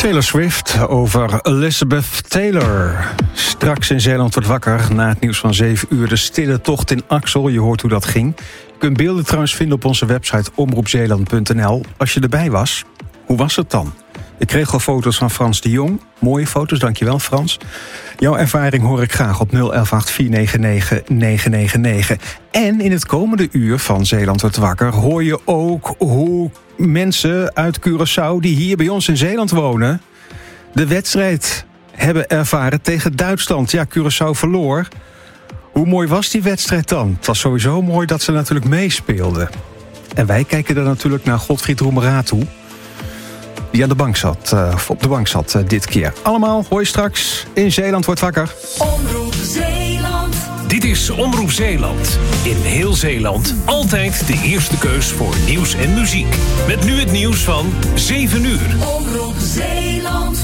Taylor Swift over Elizabeth Taylor. Straks in Zeeland wordt wakker na het nieuws van 7 uur. De stille tocht in Axel, je hoort hoe dat ging. Je kunt beelden trouwens vinden op onze website omroepzeeland.nl. Als je erbij was, hoe was het dan? Ik kreeg al foto's van Frans de Jong. Mooie foto's, dankjewel Frans. Jouw ervaring hoor ik graag op 011 499 999. En in het komende uur van Zeeland wordt wakker hoor je ook hoe mensen uit Curaçao die hier bij ons in Zeeland wonen de wedstrijd hebben ervaren tegen Duitsland. Ja, Curaçao verloor. Hoe mooi was die wedstrijd dan? Het was sowieso mooi dat ze natuurlijk meespeelden. En wij kijken er natuurlijk naar Godfried Roemeraad toe, die aan de bank zat, op de bank zat dit keer. Allemaal hoor je straks in Zeeland wordt wakker. Omroep Zeeland. Dit is Omroep Zeeland. In heel Zeeland altijd de eerste keus voor nieuws en muziek. Met nu het nieuws van 7 uur. Omroep Zeeland.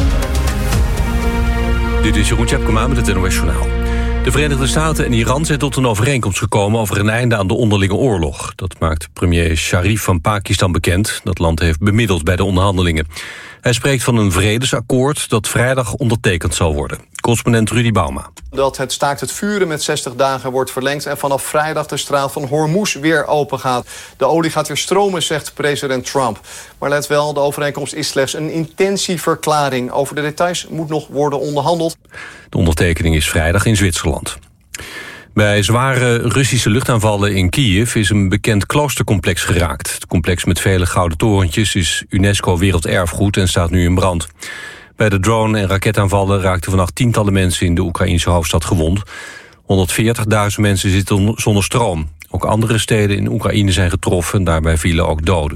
Dit is Jeroen Tjepkema met het NOS Journaal. De Verenigde Staten en Iran zijn tot een overeenkomst gekomen over een einde aan de onderlinge oorlog. Dat maakt premier Sharif van Pakistan bekend. Dat land heeft bemiddeld bij de onderhandelingen. Hij spreekt van een vredesakkoord dat vrijdag ondertekend zal worden. Correspondent Rudy Bauma. Dat het staakt het vuren met 60 dagen wordt verlengd en vanaf vrijdag de straat van Hormuz weer open gaat. De olie gaat weer stromen, zegt president Trump. Maar let wel, de overeenkomst is slechts een intentieverklaring. Over de details moet nog worden onderhandeld. De ondertekening is vrijdag in Zwitserland. Bij zware Russische luchtaanvallen in Kiev is een bekend kloostercomplex geraakt. Het complex met vele gouden torentjes is UNESCO werelderfgoed en staat nu in brand. Bij de drone- en raketaanvallen raakten vannacht tientallen mensen in de Oekraïnse hoofdstad gewond. 140.000 mensen zitten zonder stroom. Ook andere steden in Oekraïne zijn getroffen en daarbij vielen ook doden.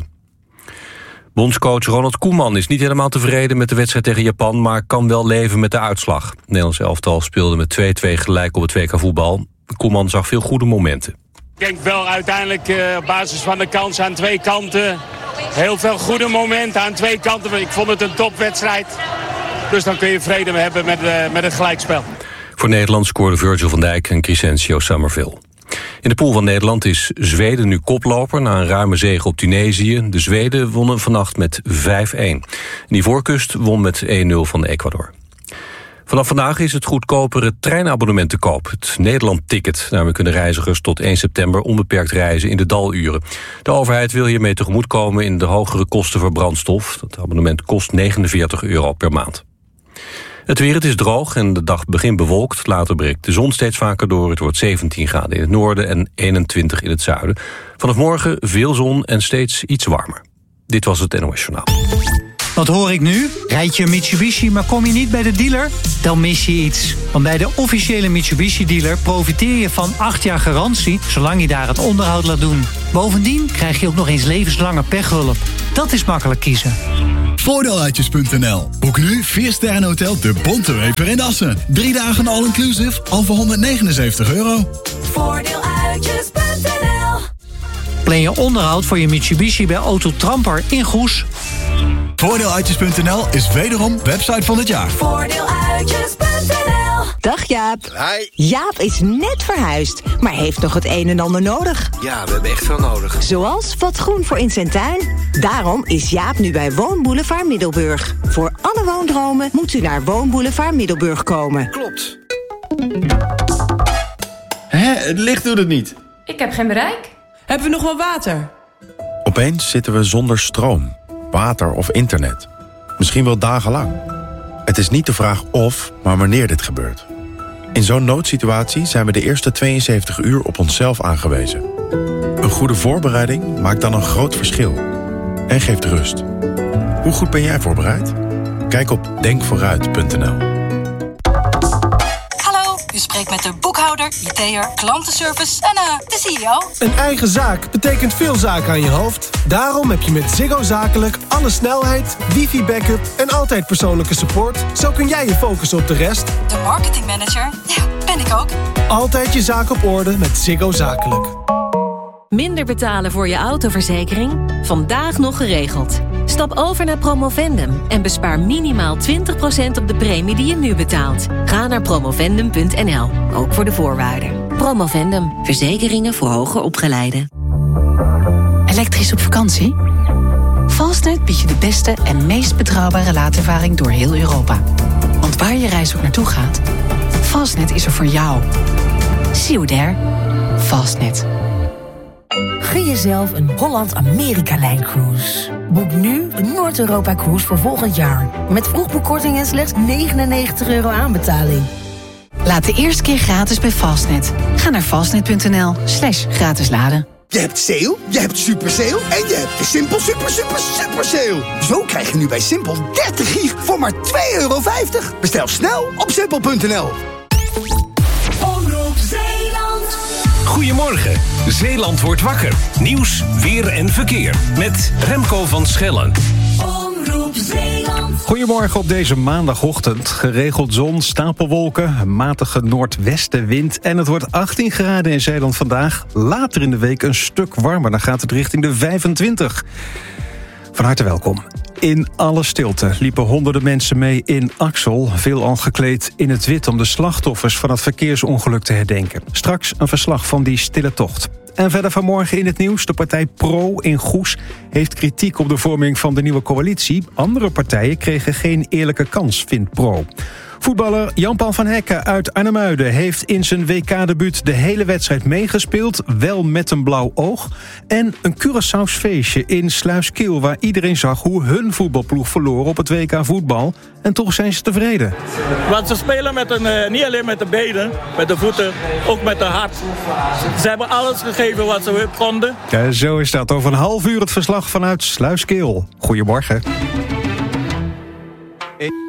Bondscoach Ronald Koeman is niet helemaal tevreden met de wedstrijd tegen Japan, maar kan wel leven met de uitslag. Het Nederlands elftal speelde met 2-2 gelijk op het WK voetbal. Koeman zag veel goede momenten. Ik denk wel uiteindelijk op basis van de kans aan twee kanten. Heel veel goede momenten aan twee kanten. Ik vond het een topwedstrijd. Dus dan kun je vrede hebben met het gelijkspel. Voor Nederland scoorden Virgil van Dijk en Crescencio Summerville. In de pool van Nederland is Zweden nu koploper na een ruime zege op Tunesië. De Zweden wonnen vannacht met 5-1. En Ivoorkust won met 1-0 van Ecuador. Vanaf vandaag is het goedkopere treinabonnement te koop. Het Nederland-ticket. Daarmee kunnen reizigers tot 1 september onbeperkt reizen in de daluren. De overheid wil hiermee tegemoetkomen in de hogere kosten voor brandstof. Dat abonnement kost €49 per maand. Het weer, het is droog en de dag begint bewolkt. Later breekt de zon steeds vaker door. Het wordt 17 graden in het noorden en 21 in het zuiden. Vanaf morgen veel zon en steeds iets warmer. Dit was het NOS Journaal. Wat hoor ik nu? Rijd je een Mitsubishi, maar kom je niet bij de dealer? Dan mis je iets. Want bij de officiële Mitsubishi-dealer profiteer je van 8 jaar garantie, zolang je daar het onderhoud laat doen. Bovendien krijg je ook nog eens levenslange pechhulp. Dat is makkelijk kiezen. Voordeeluitjes.nl. Boek nu 4-sterrenhotel De Bonteweper in Assen. 3 dagen all-inclusive, al voor €179. Voordeeluitjes.nl. Plan je onderhoud voor je Mitsubishi bij Auto Tramper in Goes. Voordeeluitjes.nl is wederom website van het jaar. Voordeeluitjes.nl. Dag Jaap. Hi. Jaap is net verhuisd, maar heeft nog het een en ander nodig. Ja, we hebben echt veel nodig. Zoals wat groen voor in zijn tuin. Daarom is Jaap nu bij Woonboulevard Middelburg. Voor alle woondromen moet u naar Woonboulevard Middelburg komen. Klopt. Het licht doet het niet. Ik heb geen bereik. Hebben we nog wel water? Opeens zitten we zonder stroom, water of internet. Misschien wel dagenlang. Het is niet de vraag of, maar wanneer dit gebeurt. In zo'n noodsituatie zijn we de eerste 72 uur op onszelf aangewezen. Een goede voorbereiding maakt dan een groot verschil. En geeft rust. Hoe goed ben jij voorbereid? Kijk op denkvooruit.nl. U spreekt met de boekhouder, IT'er, klantenservice en de CEO. Een eigen zaak betekent veel zaken aan je hoofd. Daarom heb je met Ziggo Zakelijk alle snelheid, wifi-backup en altijd persoonlijke support. Zo kun jij je focussen op de rest. De marketingmanager, ja, ben ik ook. Altijd je zaak op orde met Ziggo Zakelijk. Minder betalen voor je autoverzekering? Vandaag nog geregeld. Stap over naar Promovendum en bespaar minimaal 20% op de premie die je nu betaalt. Ga naar promovendum.nl, ook voor de voorwaarden. Promovendum, verzekeringen voor hoger opgeleiden. Elektrisch op vakantie? Fastnet biedt je de beste en meest betrouwbare laadervaring door heel Europa. Want waar je reis ook naartoe gaat, Fastnet is er voor jou. See you there. Fastnet. Gun jezelf een Holland-Amerika-lijncruise. Boek nu een Noord-Europa-cruise voor volgend jaar. Met vroegboekkorting en slechts €99 aanbetaling. Laat de eerste keer gratis bij Fastnet. Ga naar fastnet.nl/gratis laden. Je hebt sale, je hebt super sale en je hebt de Simpel super sale. Zo krijg je nu bij Simpel 30 gig voor maar €2,50. Bestel snel op simpel.nl. Omroep Zeeland. Goedemorgen, Zeeland wordt wakker. Nieuws, weer en verkeer. Met Remco van Schellen. Omroep Zeeland. Goedemorgen op deze maandagochtend. Geregeld zon, stapelwolken, een matige noordwestenwind... en het wordt 18 graden in Zeeland vandaag. Later in de week een stuk warmer, dan gaat het richting de 25. Van harte welkom. In alle stilte liepen honderden mensen mee in Axel, veelal gekleed in het wit om de slachtoffers van het verkeersongeluk te herdenken. Straks een verslag van die stille tocht. En verder vanmorgen in het nieuws. De partij Pro in Goes heeft kritiek op de vorming van de nieuwe coalitie. Andere partijen kregen geen eerlijke kans, vindt Pro. Voetballer Jan-Paul van Hekken uit Arnhemuiden heeft in zijn WK-debuut de hele wedstrijd meegespeeld, wel met een blauw oog. En een Curaçao's feestje in Sluiskil, waar iedereen zag hoe hun voetbalploeg verloor op het WK voetbal. En toch zijn ze tevreden. Want ze spelen niet alleen met de benen, met de voeten, ook met de hart. Ze hebben alles gegeven wat ze konden. Ja, zo is dat. Over een half uur het verslag vanuit Sluiskil. Goedemorgen.